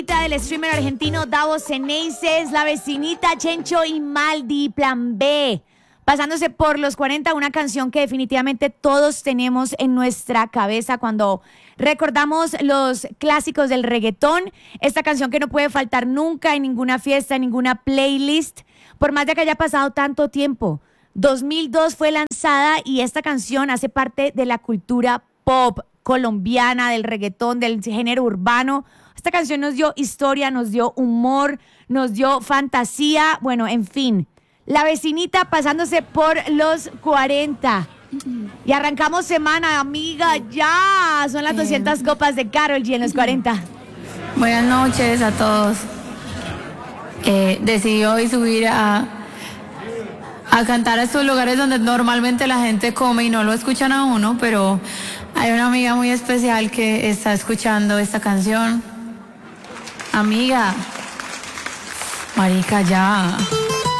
Del streamer argentino Davo Ceneices, La Vecinita, Chencho y Maldi, Plan B. Pasándose por los 40, una canción que definitivamente todos tenemos en nuestra cabeza cuando recordamos los clásicos del reggaetón. Esta canción que no puede faltar nunca en ninguna fiesta, en ninguna playlist, por más de que haya pasado tanto tiempo. 2002 fue lanzada y esta canción hace parte de la cultura pop colombiana, del reggaetón, del género urbano. Esta canción nos dio historia, nos dio humor, nos dio fantasía, bueno, en fin. La Vecinita pasándose por los 40. Y arrancamos semana, amiga, ya. Son las 200 copas de Karol G en los 40. Buenas noches a todos. Decidí hoy subir a cantar a estos lugares donde normalmente la gente come y no lo escuchan a uno, pero hay una amiga muy especial que está escuchando esta canción. Amiga, marica, ya.